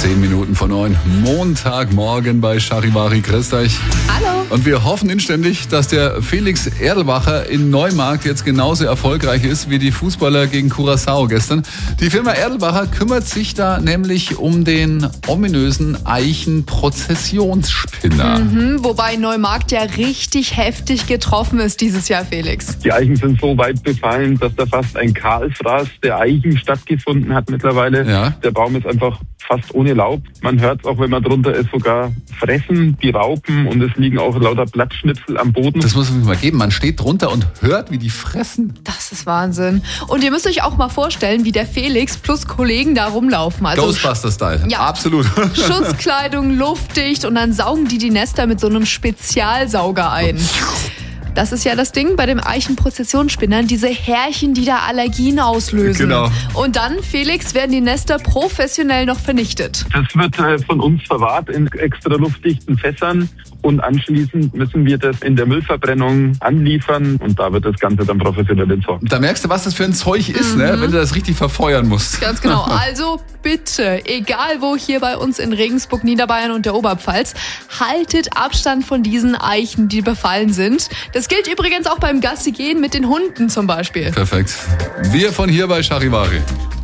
10 Minuten vor 9, Montagmorgen bei Charivari. Grüßt euch. Hallo. Und wir hoffen inständig, dass der Felix Erdelbacher in Neumarkt jetzt genauso erfolgreich ist wie die Fußballer gegen Curaçao gestern. Die Firma Erdelbacher kümmert sich da nämlich um den ominösen Eichenprozessionsspinner. Wobei Neumarkt ja richtig heftig getroffen ist dieses Jahr, Felix. Die Eichen sind so weit befallen, dass da fast ein Kahlfraß der Eichen stattgefunden hat mittlerweile. Ja. Der Baum ist einfach fast ohne Laub. Man hört es auch, wenn man drunter ist, sogar fressen die Raupen und es liegen auch lauter Blattschnipsel am Boden. Das muss man mal geben. Man steht drunter und hört, wie die fressen. Das ist Wahnsinn. Und ihr müsst euch auch mal vorstellen, wie der Felix plus Kollegen da rumlaufen. Also Ghostbuster-Style. Ja. Absolut. Schutzkleidung, luftdicht und dann saugen die Nester mit so einem Spezialsauger ein. Das ist ja das Ding bei dem Eichenprozessionsspinnern, diese Härchen, die da Allergien auslösen. Genau. Und dann, Felix, werden die Nester professionell noch vernichtet. Das wird von uns verwahrt in extra luftdichten Fässern und anschließend müssen wir das in der Müllverbrennung anliefern und da wird das Ganze dann professionell entsorgt. Da merkst du, was das für ein Zeug ist, ne? Wenn du das richtig verfeuern musst. Ganz genau. Also bitte, egal wo hier bei uns in Regensburg, Niederbayern und der Oberpfalz, haltet Abstand von diesen Eichen, die befallen sind. Das gilt übrigens auch beim Gassi gehen mit den Hunden zum Beispiel. Perfekt. Wir von hier bei Charivari.